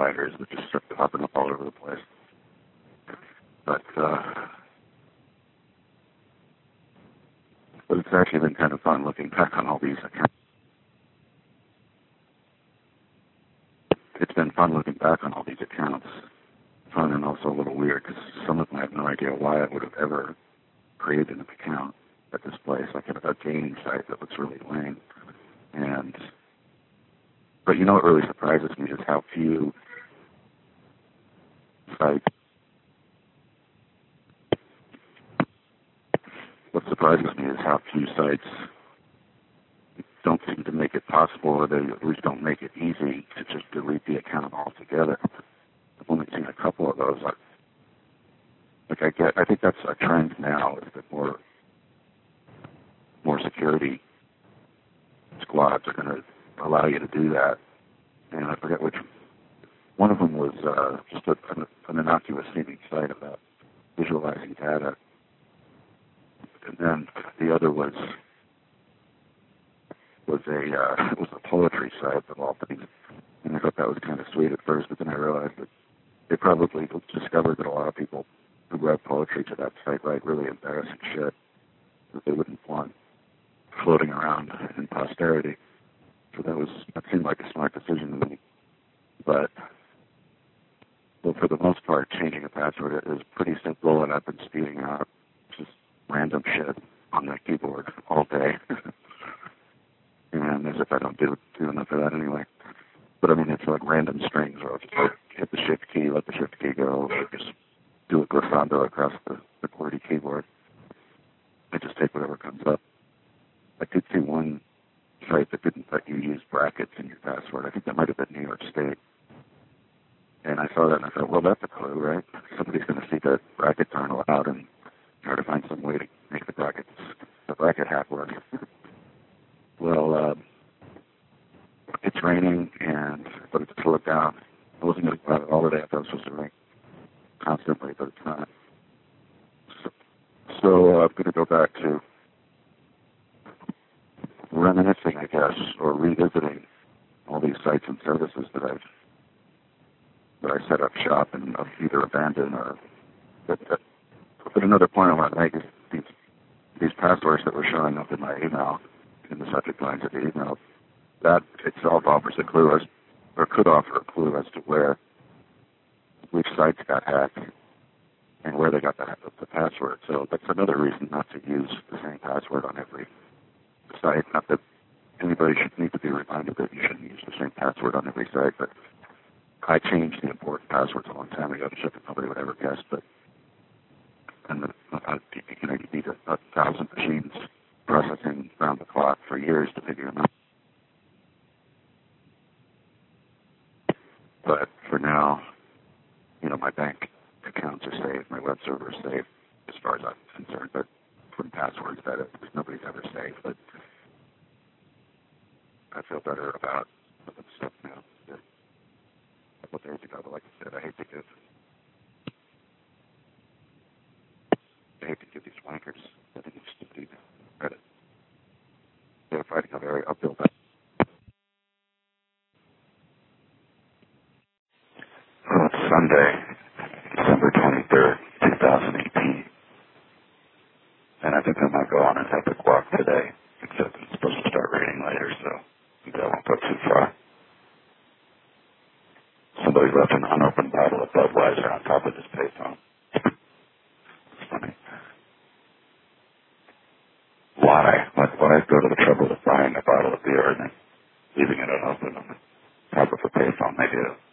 spiders that just start popping up all over the place. But it's actually been kind of fun looking back on all these accounts. It's been fun looking back on all these accounts. Fun and also a little weird because some of them I have no idea why I would have ever created an account at this place, like a gaming site that looks really lame. But you know what really surprises me is how few sites. What surprises me is how few sites don't seem to make it possible, or they at least don't make it easy to just delete the account altogether. I've only seen a couple of those. I think that's a trend now, is that more security squads are going to allow you to do that. And I forget which. One of them was just an innocuous seeming site about visualizing data. And then the other was a poetry site of all things. And I thought that was kind of sweet at first, but then I realized that they probably discovered that a lot of people who wrote poetry to that site write really embarrassing shit that they wouldn't want floating around in posterity. So that seemed like a smart decision to me. But for the most part, changing a password is pretty simple, and I've been speeding out just random shit on the keyboard all day. And as if I don't do enough of that anyway. But I mean, it's like random strings where I'll just hit the shift key, let the shift key go, or just do a glissando across the QWERTY keyboard. I just take whatever comes up. I did see one site that didn't let you use brackets in your password. I think that might have been New York State. And I saw that and I thought, well, that's a clue, right? Somebody's going to see that brackets aren't allowed and try to find some way to make the bracket hack work. Well, it's raining, but it's slowed down. I wasn't going to go out all the day. I thought it was supposed to rain constantly, but it's not. So I'm going to go back to reminiscing, I guess, or revisiting all these sites and services that I set up shop and either abandoned or. But another point I want to make is these passwords that were showing up in my email, in the subject lines of the email, that itself offers a clue or could offer a clue as to which sites got hacked and where they got the password. So that's another reason not to use the same password on every site. Not that anybody should need to be reminded that you shouldn't use the same password on every site, but I changed the important passwords a long time ago, which nobody would ever guess. But you need 1,000 machines processing around the clock for years to figure them out. But for now, my bank accounts are safe, my web server is safe, as far as I'm concerned. But from passwords, that nobody's ever safe. But I feel better about the stuff now. A couple days ago, but like I said, I hate to give these wankers, I think it's stupid, credit. They're fighting a very uphill battle. Well, it's Sunday, December 23rd, 2018. And I think I might go on an epic walk today, except it's supposed to start raining later, so maybe I won't go too far. Somebody left an unopened bottle of Budweiser on top of his payphone. It's funny. Why? Why go to the trouble of buying a bottle of beer and then leaving it unopened on the top of a payphone? Maybe